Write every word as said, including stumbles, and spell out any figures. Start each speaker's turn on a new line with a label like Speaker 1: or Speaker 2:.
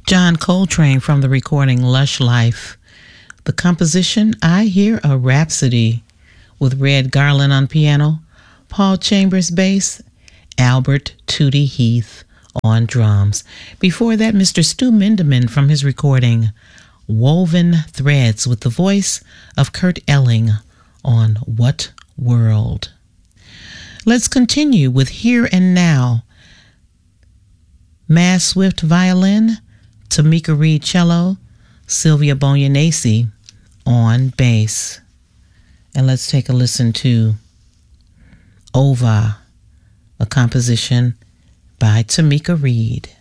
Speaker 1: John Coltrane from the recording Lush Life. The composition, I Hear a Rhapsody, with Red Garland on piano, Paul Chambers bass, Albert Tootie Heath on drums. Before that, Mister Stu Minderman from his recording Woven Threads, with the voice of Kurt Elling on What World. Let's continue with Here and Now. Mass Swift violin, Tamika Reed cello, Sylvia Bonyanesi on bass. And let's take a listen to Ova, a composition by Tamika Reed.